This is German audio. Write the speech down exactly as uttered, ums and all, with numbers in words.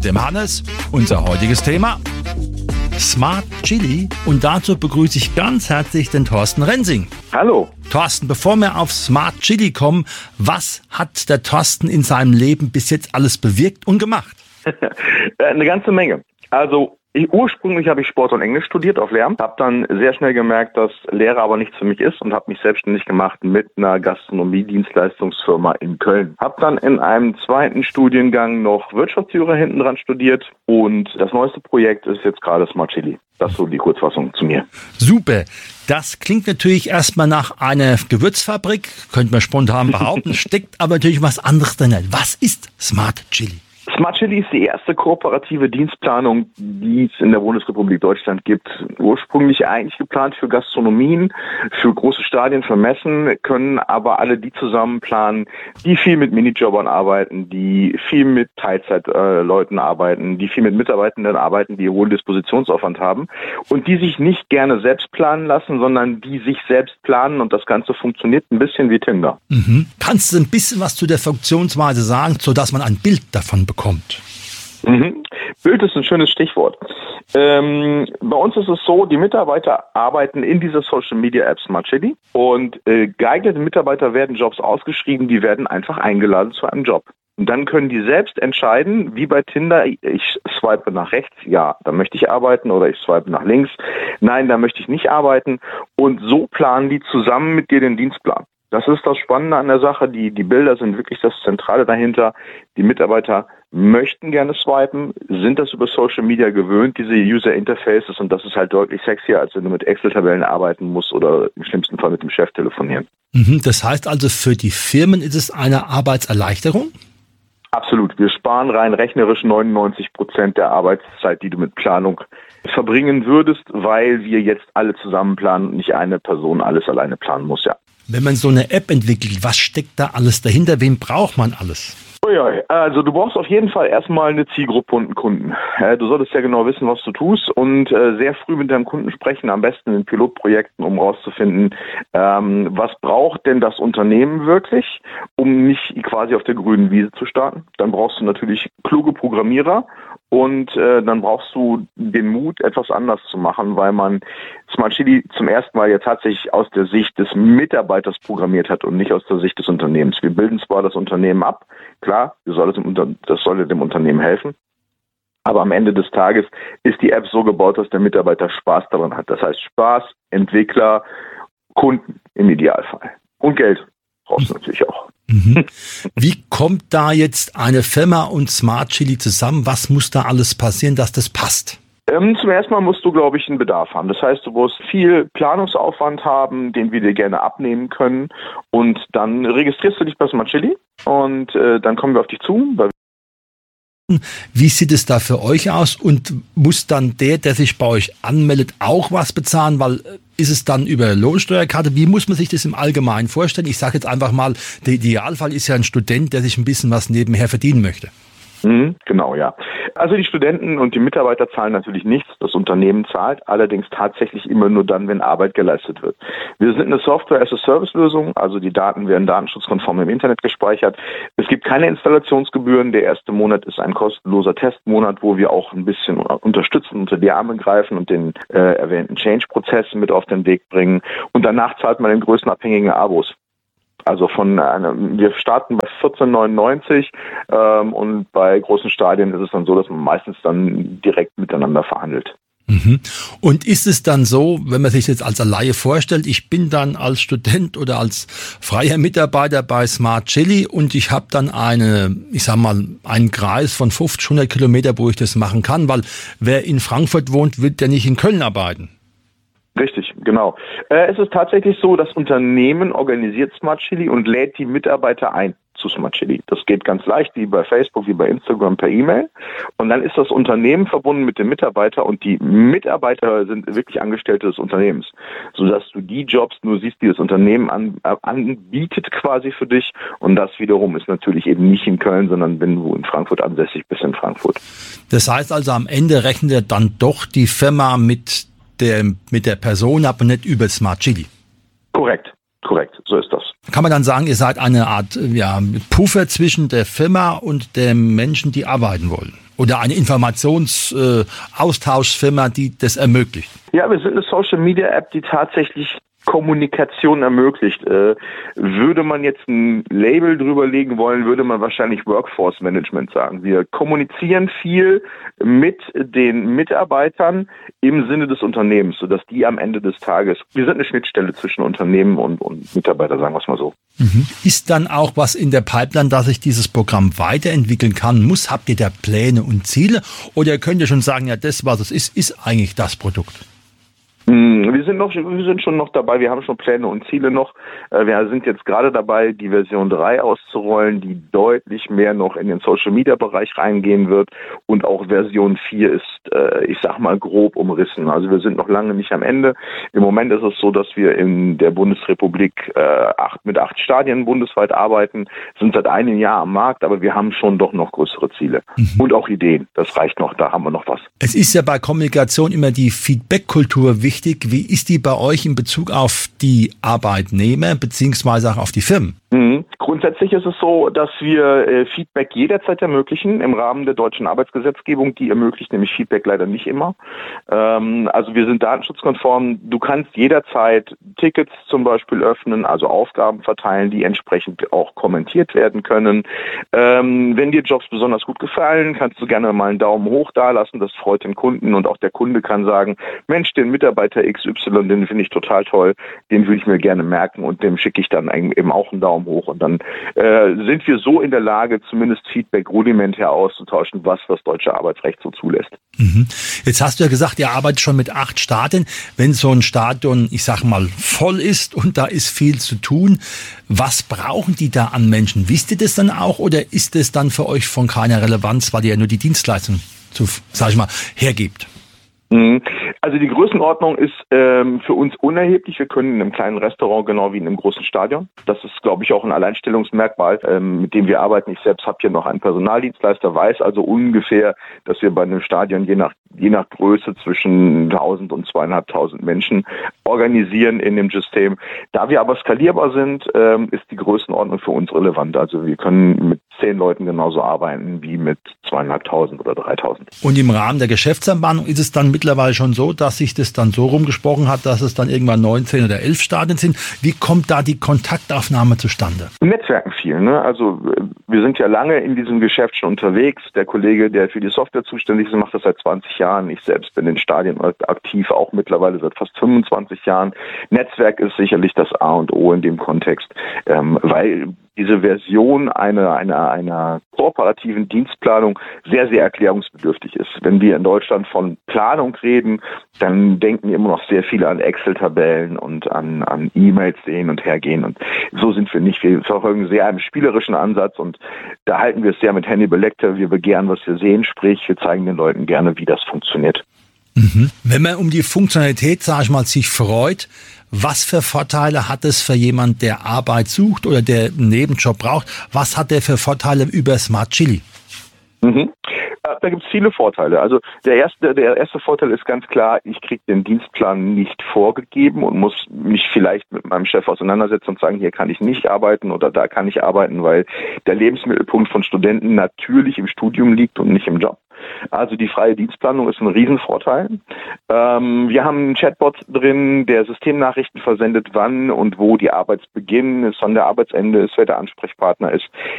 dem Hannes. Unser heutiges Thema: Smart Chili. Und dazu begrüße ich ganz herzlich den Thorsten Rensing. Hallo. Thorsten, bevor wir auf Smart Chili kommen, was hat der Thorsten in seinem Leben bis jetzt alles bewirkt und gemacht? Eine ganze Menge. Also ich, ursprünglich habe ich Sport und Englisch studiert auf Lehramt, habe dann sehr schnell gemerkt, dass Lehrer aber nichts für mich ist und habe mich selbstständig gemacht mit einer Gastronomie-Dienstleistungsfirma in Köln. Habe dann in einem zweiten Studiengang noch Wirtschaftsjura hinten dran studiert und das neueste Projekt ist jetzt gerade Smart Chili. Das ist so die Kurzfassung zu mir. Super. Das klingt natürlich erstmal nach einer Gewürzfabrik, könnte man spontan behaupten, steckt aber natürlich was anderes drin. Was ist Smart Chili? Smart Chili ist die erste kooperative Dienstplanung, die es in der Bundesrepublik Deutschland gibt. Ursprünglich eigentlich geplant für Gastronomien, für große Stadien, für Messen, können aber alle die zusammen planen, die viel mit Minijobbern arbeiten, die viel mit Teilzeitleuten äh, arbeiten, die viel mit Mitarbeitenden arbeiten, die hohen Dispositionsaufwand haben und die sich nicht gerne selbst planen lassen, sondern die sich selbst planen, und das Ganze funktioniert ein bisschen wie Tinder. Mhm. Kannst du ein bisschen was zu der Funktionsweise sagen, sodass man ein Bild davon bekommt? Mhm. Bild ist ein schönes Stichwort. Ähm, bei uns ist es so, die Mitarbeiter arbeiten in dieser Social-Media-App Smart Chili und äh, geeignete Mitarbeiter werden Jobs ausgeschrieben, die werden einfach eingeladen zu einem Job. Und dann können die selbst entscheiden, wie bei Tinder, ich swipe nach rechts, ja, da möchte ich arbeiten, oder ich swipe nach links, nein, da möchte ich nicht arbeiten. Und so planen die zusammen mit dir den Dienstplan. Das ist das Spannende an der Sache. Die, die Bilder sind wirklich das Zentrale dahinter. Die Mitarbeiter möchten gerne swipen, sind das über Social Media gewöhnt, diese User Interfaces, und das ist halt deutlich sexier, als wenn du mit Excel-Tabellen arbeiten musst oder im schlimmsten Fall mit dem Chef telefonieren. Mhm, das heißt also, für die Firmen ist es eine Arbeitserleichterung? Absolut. Wir sparen rein rechnerisch neunundneunzig Prozent der Arbeitszeit, die du mit Planung verbringen würdest, weil wir jetzt alle zusammen planen und nicht eine Person alles alleine planen muss, ja. Wenn man so eine App entwickelt, was steckt da alles dahinter? Wem braucht man alles? Also du brauchst auf jeden Fall erstmal eine Zielgruppe und einen Kunden. Du solltest ja genau wissen, was du tust, und sehr früh mit deinem Kunden sprechen, am besten in Pilotprojekten, um rauszufinden, was braucht denn das Unternehmen wirklich, um nicht quasi auf der grünen Wiese zu starten. Dann brauchst du natürlich kluge Programmierer. Und äh, dann brauchst du den Mut, etwas anders zu machen, weil man Smart Chili zum ersten Mal jetzt tatsächlich aus der Sicht des Mitarbeiters programmiert hat und nicht aus der Sicht des Unternehmens. Wir bilden zwar das Unternehmen ab, klar, wir soll dem, das soll dem Unternehmen helfen, aber am Ende des Tages ist die App so gebaut, dass der Mitarbeiter Spaß daran hat. Das heißt Spaß, Entwickler, Kunden im Idealfall. Und Geld brauchst du natürlich auch. Mhm. Wie kommt da jetzt eine Firma und Smart Chili zusammen? Was muss da alles passieren, dass das passt? Ähm, zum ersten Mal musst du, glaube ich, einen Bedarf haben. Das heißt, du musst viel Planungsaufwand haben, den wir dir gerne abnehmen können. Und dann registrierst du dich bei Smart Chili und äh, dann kommen wir auf dich zu. Wie sieht es da für euch aus? Und muss dann der, der sich bei euch anmeldet, auch was bezahlen? Weil ist es dann über Lohnsteuerkarte? Wie muss man sich das im Allgemeinen vorstellen? Ich sage jetzt einfach mal, der Idealfall ist ja ein Student, der sich ein bisschen was nebenher verdienen möchte. Mhm, genau, ja. Also die Studenten und die Mitarbeiter zahlen natürlich nichts, das Unternehmen zahlt, allerdings tatsächlich immer nur dann, wenn Arbeit geleistet wird. Wir sind eine Software-as-a-Service-Lösung, also die Daten werden datenschutzkonform im Internet gespeichert. Es gibt keine Installationsgebühren, der erste Monat ist ein kostenloser Testmonat, wo wir auch ein bisschen unterstützen, unter die Arme greifen und den äh, erwähnten Change-Prozess mit auf den Weg bringen, und danach zahlt man den größenabhängigen Abos. Also von einer, wir starten bei vierzehn neunundneunzig ähm, und bei großen Stadien ist es dann so, dass man meistens dann direkt miteinander verhandelt. Mhm. Und ist es dann so, wenn man sich jetzt als Laie vorstellt, ich bin dann als Student oder als freier Mitarbeiter bei Smart Chili und ich habe dann eine, ich sag mal, einen Kreis von fünfzig, hundert Kilometer, wo ich das machen kann, weil wer in Frankfurt wohnt, wird ja nicht in Köln arbeiten. Richtig, genau. Äh, es ist tatsächlich so, das Unternehmen organisiert Smart Chili und lädt die Mitarbeiter ein zu Smart Chili. Das geht ganz leicht, wie bei Facebook, wie bei Instagram, per E-Mail. Und dann ist das Unternehmen verbunden mit dem Mitarbeiter und die Mitarbeiter sind wirklich Angestellte des Unternehmens, sodass du die Jobs nur siehst, die das Unternehmen an, äh, anbietet quasi für dich. Und das wiederum ist natürlich eben nicht in Köln, sondern wenn du in Frankfurt ansässig bist, in Frankfurt. Das heißt also, am Ende rechnet er dann doch die Firma mit der, mit der Person ab und nicht über Smart Chili. Korrekt, korrekt, so ist das. Kann man dann sagen, ihr seid eine Art ja, Puffer zwischen der Firma und den Menschen, die arbeiten wollen? Oder eine Informationsaustauschfirma, äh, die das ermöglicht? Ja, wir sind eine Social-Media-App, die tatsächlich Kommunikation ermöglicht. Äh, würde man jetzt ein Label drüber legen wollen, würde man wahrscheinlich Workforce Management sagen. Wir kommunizieren viel mit den Mitarbeitern im Sinne des Unternehmens, sodass die am Ende des Tages, wir sind eine Schnittstelle zwischen Unternehmen und, und Mitarbeiter, sagen wir es mal so. Mhm. Ist dann auch was in der Pipeline, dass sich dieses Programm weiterentwickeln kann muss? Habt ihr da Pläne und Ziele? Oder könnt ihr schon sagen, ja, das, was es ist, ist eigentlich das Produkt? Wir sind noch, wir sind schon noch dabei, wir haben schon Pläne und Ziele noch. Wir sind jetzt gerade dabei, die Version drei auszurollen, die deutlich mehr noch in den Social-Media-Bereich reingehen wird. Und auch Version vier ist, ich sag mal, grob umrissen. Also wir sind noch lange nicht am Ende. Im Moment ist es so, dass wir in der Bundesrepublik acht, mit acht Stadien bundesweit arbeiten, sind seit einem Jahr am Markt, aber wir haben schon doch noch größere Ziele. Mhm. Und auch Ideen. Das reicht noch, da haben wir noch was. Es ist ja bei Kommunikation immer die Feedback-Kultur wichtig. Wie ist die bei euch in Bezug auf die Arbeitnehmer beziehungsweise auch auf die Firmen? Mhm. Grundsätzlich ist es so, dass wir äh, Feedback jederzeit ermöglichen im Rahmen der deutschen Arbeitsgesetzgebung. Die ermöglicht nämlich Feedback leider nicht immer. Ähm, also wir sind datenschutzkonform. Du kannst jederzeit Tickets zum Beispiel öffnen, also Aufgaben verteilen, die entsprechend auch kommentiert werden können. Ähm, wenn dir Jobs besonders gut gefallen, kannst du gerne mal einen Daumen hoch dalassen. Das freut den Kunden und auch der Kunde kann sagen, Mensch, den Mitarbeiter X Y, den finde ich total toll, den würde ich mir gerne merken und dem schicke ich dann eben auch einen Daumen hoch und dann äh, sind wir so in der Lage, zumindest Feedback rudimentär auszutauschen, was das deutsche Arbeitsrecht so zulässt. Mhm. Jetzt hast du ja gesagt, ihr arbeitet schon mit acht Stadien. Wenn so ein Stadion, ich sag mal, voll ist und da ist viel zu tun, was brauchen die da an Menschen? Wisst ihr das dann auch oder ist es dann für euch von keiner Relevanz, weil ihr ja nur die Dienstleistung, zu, sag ich mal, hergibt? Also die Größenordnung ist ähm, für uns unerheblich. Wir können in einem kleinen Restaurant genau wie in einem großen Stadion. Das ist, glaube ich, auch ein Alleinstellungsmerkmal, ähm, mit dem wir arbeiten. Ich selbst habe hier noch einen Personaldienstleister, weiß also ungefähr, dass wir bei einem Stadion je nach je nach Größe zwischen tausend und zweieinhalbtausend Menschen organisieren in dem System. Da wir aber skalierbar sind, ähm, ist die Größenordnung für uns relevant. Also wir können mit zehn Leuten genauso arbeiten wie mit zweieinhalbtausend oder dreitausend. Und im Rahmen der Geschäftsanbahnung ist es dann mittlerweile schon so, dass sich das dann so rumgesprochen hat, dass es dann irgendwann neunzehn oder elf Stadien sind. Wie kommt da die Kontaktaufnahme zustande? Netzwerken viel, ne? Also wir sind ja lange in diesem Geschäft schon unterwegs. Der Kollege, der für die Software zuständig ist, macht das seit zwanzig Jahren. Ich selbst bin in den Stadien aktiv, auch mittlerweile seit fast fünfundzwanzig Jahren. Netzwerk ist sicherlich das A und O in dem Kontext, ähm, weil diese Version einer, einer, einer kooperativen Dienstplanung sehr, sehr erklärungsbedürftig ist. Wenn wir in Deutschland von Planung reden, dann denken wir immer noch sehr viele an Excel-Tabellen und an, an E-Mails, die hin und her gehen. Und so sind wir nicht. Wir verfolgen sehr einen spielerischen Ansatz und da halten wir es sehr mit Hannibal Lecter. Wir begehren, was wir sehen, sprich, wir zeigen den Leuten gerne, wie das funktioniert. Mhm. Wenn man um die Funktionalität, sage ich mal, sich freut, was für Vorteile hat es für jemand, der Arbeit sucht oder der einen Nebenjob braucht? Was hat der für Vorteile über Smart Chili? Mhm. Da gibt es viele Vorteile. Also der erste, der erste Vorteil ist ganz klar, ich kriege den Dienstplan nicht vorgegeben und muss mich vielleicht mit meinem Chef auseinandersetzen und sagen, hier kann ich nicht arbeiten oder da kann ich arbeiten, weil der Lebensmittelpunkt von Studenten natürlich im Studium liegt und nicht im Job. Also die freie Dienstplanung ist ein Riesenvorteil. Ähm, wir haben einen Chatbot drin, der Systemnachrichten versendet, wann und wo die Arbeitsbeginn ist, wann der Arbeitsende ist, wer der Ansprechpartner ist.